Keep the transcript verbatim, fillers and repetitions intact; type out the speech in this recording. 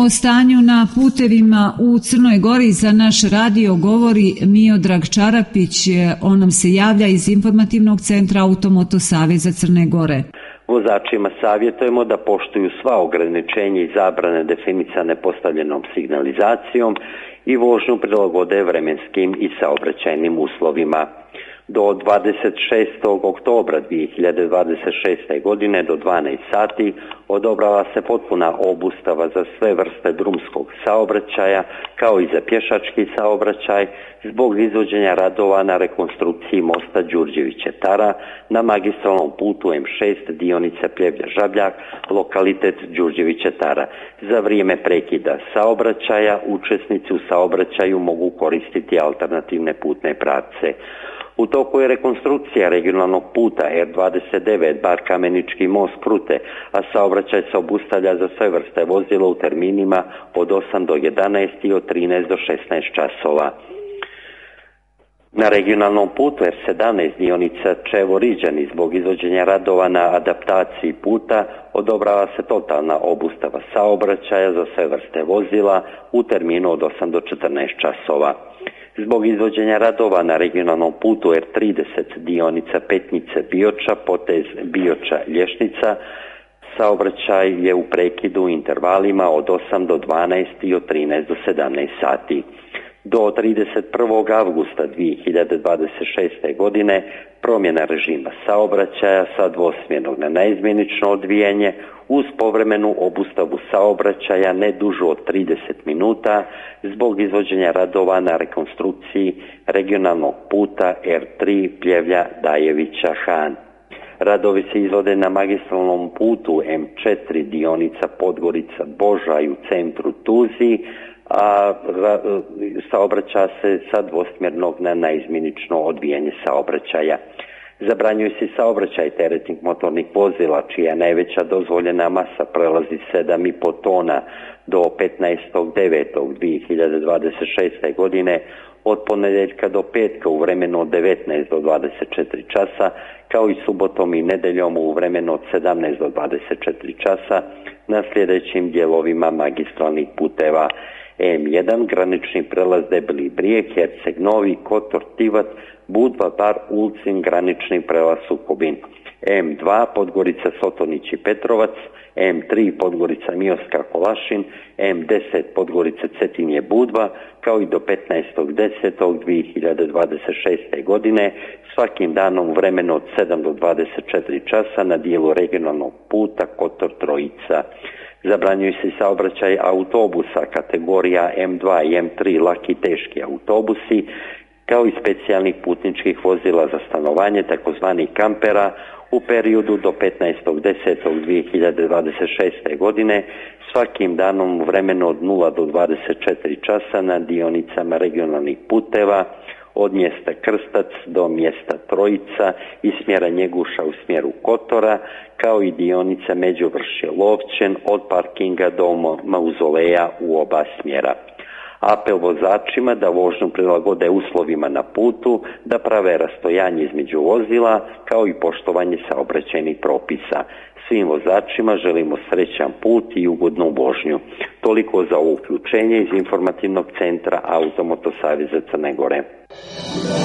O stanju na putevima u Crnoj Gori za naš radio govori Miodrag Čarapić. On nam se javlja iz informativnog centra Automoto Saveza Crne Gore. Vozačima savjetujemo da poštuju sva ograničenja i zabrane definisane postavljenom signalizacijom i vožnju prilagode vremenskim i saobraćajnim uslovima. Do dvadeset šestog oktobra dvije hiljade dvadeset šeste. godine do dvanaest sati odobrava se potpuna obustava za sve vrste drumskog saobraćaja kao i za pješački saobraćaj zbog izvođenja radova na rekonstrukciji mosta Đurđević-Tara na magistralnom putu M šest dionica Pljevlja-Žabljak, lokalitet Đurđević-Tara. Za vrijeme prekida saobraćaja učesnici u saobraćaju mogu koristiti alternativne putne pravce. U toku je rekonstrukcija regionalnog puta R dvadeset devet Bar Kamenički most Krute, a saobraćaj se obustavlja za sve vrste vozila u terminima od osam do jedanaest i od trinaest do šesnaest časova. Na regionalnom putu R sedamnaest dionica Čevo-Riđani zbog izvođenja radova na adaptaciji puta odobrava se totalna obustava saobraćaja za sve vrste vozila u terminu od osam do četrnaest časova. Zbog izvođenja radova na regionalnom putu R trideset dionica Petnice Bioča, potez Bioča Lješnica, saobraćaj je u prekidu u intervalima od osam do dvanaest i od trinaest do sedamnaest sati. Do trideset prvog avgusta dvije hiljade dvadeset šeste. godine promjena režima saobraćaja sa dvosmjernog na naizmjenično odvijanje uz povremenu obustavu saobraćaja ne dužu od trideset minuta zbog izvođenja radova na rekonstrukciji regionalnog puta R tri Pljevlja-Dajevića-Han. Radovi se izvode na magistralnom putu M četiri dionica Podgorica-Božaj u centru Tuzi, a saobraća se sa dvosmjernog na naizmjenično odvijanje saobraćaja. Zabranjuje se saobraćaj teretnih motornih vozila čija najveća dozvoljena masa prelazi sedam i po tona do petnaestog devetog dvije hiljade dvadeset šeste. godine od ponedjeljka do petka u vremenu od devetnaest do dvadeset četiri časa, kao i subotom i nedeljom u vremenu od sedamnaest do dvadeset četiri časa na sljedećim dijelovima magistralnih puteva: M jedan granični prelaz Debeli Brijeg, Herceg Novi, Kotor, Tivat, Budva, Bar, Ulcin, granični prelaz Sukobin; M dva Podgorica, Sotonić i Petrovac; M tri Podgorica, Mioska, Kolašin; M deset Podgorica, Cetinje, Budva, kao i do petnaestog desetog dvije hiljade dvadeset šeste. godine svakim danom u vremenu od sedam do dvadeset četiri časa na dijelu regionalnog puta Kotor Trojica. Zabranjuje se saobraćaj autobusa kategorija M dva i M tri laki teški autobusi, kao i specijalnih putničkih vozila za stanovanje takozvanih kampera u periodu do petnaestog desetog dvije hiljade dvadeset šeste. godine svakim danom u vremenu od nula do dvadeset četiri časa na dionicama regionalnih puteva od mjesta Krstac do mjesta Trojica i smjera Njeguša u smjeru Kotora, kao i dionica Međuvršje-Lovćen od parkinga do mauzoleja u oba smjera. Apel vozačima da vožnju prilagode uslovima na putu, da prave rastojanje između vozila, kao i poštovanje saobraćajnih propisa. Svim vozačima želimo srećan put i ugodnu vožnju. Toliko za ovo uključenje iz informativnog centra Automoto Saveza Crne Gore.